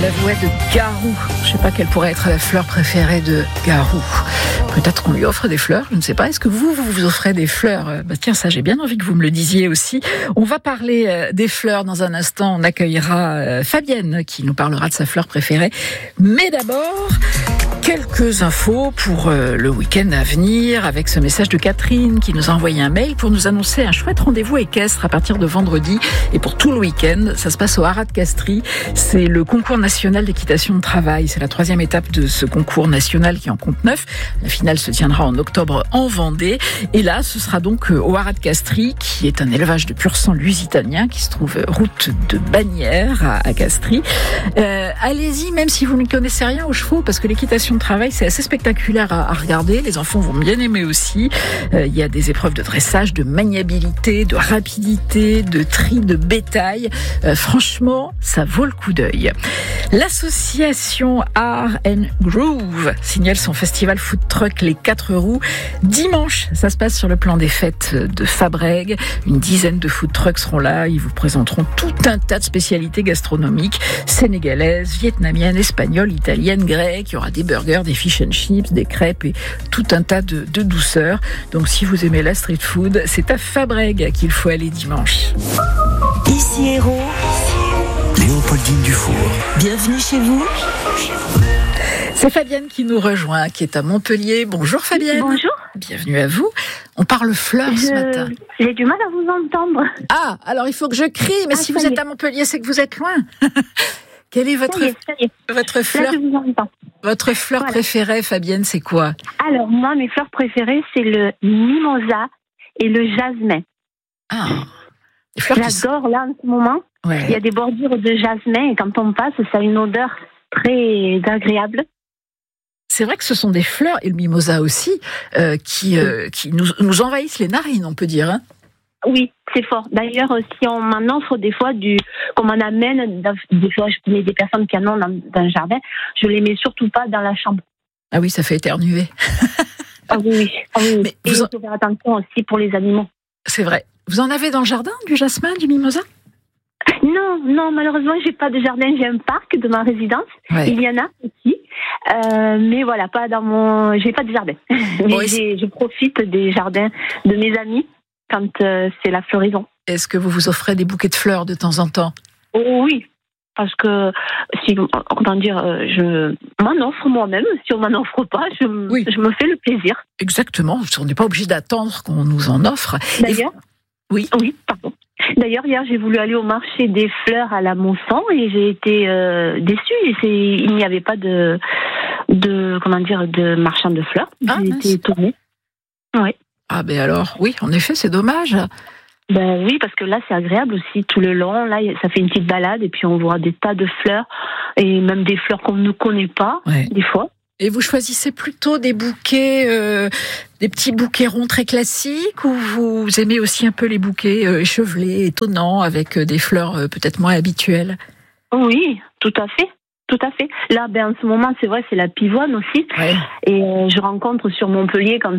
la voix de Garou. Je ne sais pas quelle pourrait être la fleur préférée de Garou. Peut-être qu'on lui offre des fleurs, je ne sais pas. Est-ce que vous offrez des fleurs ? Tiens, ça, j'ai bien envie que vous me le disiez aussi. On va parler des fleurs dans un instant. On accueillera Fabienne qui nous parlera de sa fleur préférée. Mais d'abord, quelques infos pour le week-end à venir avec ce message de Catherine qui nous a envoyé un mail pour nous annoncer un chouette rendez-vous équestre à partir de vendredi et pour tout le week-end. Ça se passe au Haras de Castries. C'est le concours national d'équitation de travail. C'est la 3e étape de ce concours national qui en compte 9. La finale se tiendra en octobre en Vendée. Et là, ce sera donc au Haras de Castries, qui est un élevage de pur sang lusitanien qui se trouve route de Bagnères à Castries. Allez-y, même si vous ne connaissez rien aux chevaux, parce que l'équitation de travail, c'est assez spectaculaire à regarder. Les enfants vont bien aimer aussi. Il y a des épreuves de dressage, de maniabilité, de rapidité, de tri de bétail. Franchement, ça vaut le coup d'œil. L'association Art and Groove signale son festival food truck Les 4 roues. Dimanche, ça se passe sur le plan des fêtes de Fabrègues. Une dizaine de food trucks seront là. Ils vous présenteront tout un tas de spécialités gastronomiques sénégalaises, vietnamiennes, espagnoles, italiennes, grecques. Il y aura des burgers, des fish and chips, des crêpes et tout un tas de douceurs. Donc si vous aimez la street food, c'est à Fabrègues qu'il faut aller dimanche. Ici Hérault, Léopoldine Dufour. Bienvenue chez vous. C'est Fabienne qui nous rejoint, qui est à Montpellier. Bonjour Fabienne. Bonjour. Bienvenue à vous. On parle fleurs ce matin. J'ai du mal à vous entendre. Ah, alors il faut que je crie, mais si vous êtes à Montpellier, c'est que vous êtes loin. Quelle est votre fleur, Là, je vous entends. votre fleur préférée, Fabienne, c'est quoi ? Alors, moi, mes fleurs préférées, c'est le mimosa et le jasmin. Ah, des fleurs J'adore, là, en ce moment. Ouais. Il y a des bordures de jasmin et quand on passe, ça a une odeur très agréable. C'est vrai que ce sont des fleurs, et le mimosa aussi, qui nous envahissent les narines, on peut dire. Hein. Oui, c'est fort. D'ailleurs, si on m'en offre des fois, qu'on m'en amène, des fois, je connais des personnes qui en ont dans le jardin, je les mets surtout pas dans la chambre. Ah oui, ça fait éternuer. Ah oui. Mais et il faut faire attention aussi pour les animaux. C'est vrai. Vous en avez dans le jardin, du jasmin, du mimosa ? Non, malheureusement, j'ai pas de jardin, j'ai un parc de ma résidence. Ouais. Il y en a aussi, mais voilà, j'ai pas de jardin. Mais je profite des jardins de mes amis quand c'est la floraison. Est-ce que vous vous offrez des bouquets de fleurs de temps en temps ? Oh, oui, parce que je m'en offre moi-même. Si on m'en offre pas, je me fais le plaisir. Exactement. On n'est pas obligé d'attendre qu'on nous en offre. D'ailleurs. Oui, pardon. D'ailleurs, hier, j'ai voulu aller au marché des fleurs à la Mousson et j'ai été déçue. Il n'y avait pas de marchand de fleurs. J'ai été étonnée. Oui. Ah, ben alors, oui, en effet, c'est dommage. Ben oui, parce que là, c'est agréable aussi tout le long. Là, ça fait une petite balade et puis on voit des tas de fleurs et même des fleurs qu'on ne connaît pas, des fois. Et vous choisissez plutôt des bouquets, des petits bouquets ronds très classiques, ou vous aimez aussi un peu les bouquets échevelés, étonnants, avec des fleurs peut-être moins habituelles ? Oui, tout à fait. Là, en ce moment, c'est vrai, c'est la pivoine aussi. Ouais. Et je rencontre sur Montpellier, quand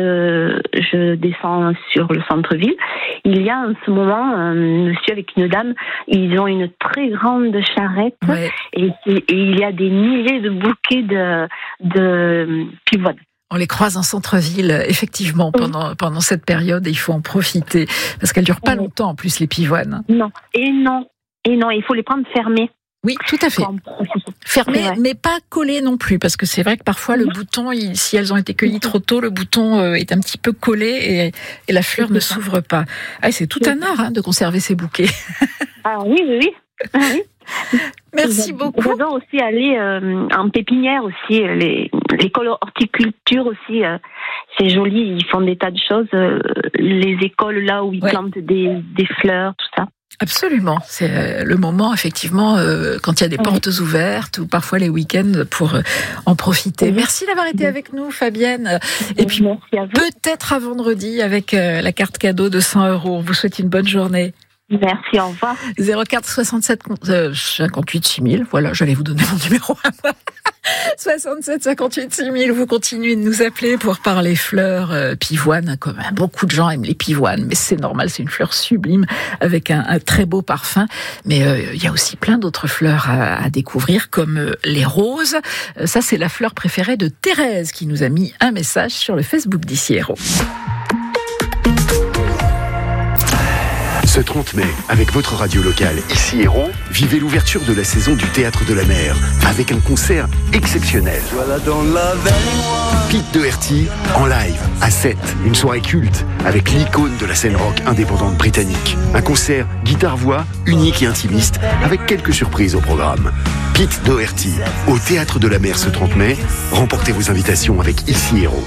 je descends sur le centre-ville, il y a en ce moment un monsieur avec une dame, ils ont une très grande charrette et il y a des milliers de bouquets de pivoine. On les croise en centre-ville, effectivement, pendant cette période, et il faut en profiter, parce qu'elles ne durent pas longtemps, en plus, les pivoines. Non, il faut les prendre fermées. Oui, tout à fait. Fermées, mais pas collées non plus, parce que c'est vrai que parfois le bouton, si elles ont été cueillies trop tôt, le bouton est un petit peu collé et la fleur ne s'ouvre pas. Ah, c'est tout un art de conserver ces bouquets. Ah oui. Merci beaucoup. J'adore aussi aller en pépinière aussi, l'école horticulture aussi, c'est joli, ils font des tas de choses, les écoles là où ils plantent des fleurs, tout ça. Absolument, c'est le moment effectivement quand il y a des portes ouvertes ou parfois les week-ends pour en profiter. Merci d'avoir été avec nous, Fabienne. Et puis peut-être à vendredi avec la carte cadeau de 100 €. On vous souhaite une bonne journée. Merci, au revoir. 04 67 58 6000. Voilà, j'allais vous donner mon numéro à moi. 67 58 6000, vous continuez de nous appeler pour parler fleurs pivoine, comme beaucoup de gens aiment les pivoines, mais c'est normal, c'est une fleur sublime avec un très beau parfum. Mais il y a aussi plein d'autres fleurs à découvrir, comme les roses. Ça, c'est la fleur préférée de Thérèse qui nous a mis un message sur le Facebook d'Ici Héros. Ce 30 mai, avec votre radio locale Ici Héros, vivez l'ouverture de la saison du Théâtre de la Mer avec un concert exceptionnel. Pete Doherty en live à 7, une soirée culte avec l'icône de la scène rock indépendante britannique. Un concert guitare-voix unique et intimiste avec quelques surprises au programme. Pete Doherty au Théâtre de la Mer ce 30 mai. Remportez vos invitations avec Ici Héros.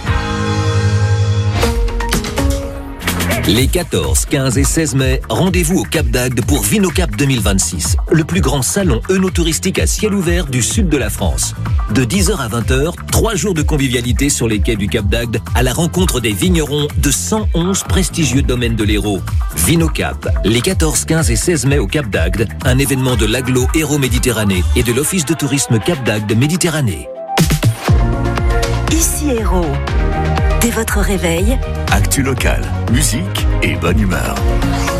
Les 14, 15 et 16 mai, rendez-vous au Cap d'Agde pour Vinocap 2026, le plus grand salon œnotouristique à ciel ouvert du sud de la France. De 10h à 20h, 3 jours de convivialité sur les quais du Cap d'Agde à la rencontre des vignerons de 111 prestigieux domaines de l'Hérault. Vinocap, les 14, 15 et 16 mai au Cap d'Agde, un événement de l'Aglo Hérault Méditerranée et de l'Office de tourisme Cap d'Agde Méditerranée. Ici Héros. Dès votre réveil, Actu local, musique et bonne humeur.